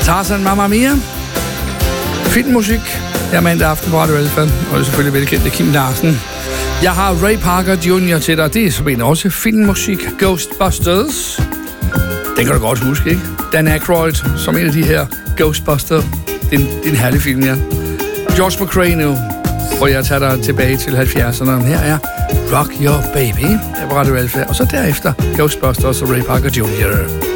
Tarzan Mamma Mia. Filmmusik. Her mandag aften på Radio Alfa. Og selvfølgelig velkendte Kim Larsen. Jeg har Ray Parker Jr. til dig. Det er som en også filmmusik. Ghostbusters. Den kan du godt huske, ikke? Dan Aykroyd som en af de her Ghostbusters. Det er en herlig film, ja. George McCrae nu. Og jeg tager dig tilbage til 70'erne. Her er Rock Your Baby. Her på Radio Alfa. Og så derefter Ghostbusters og Ray Parker Jr.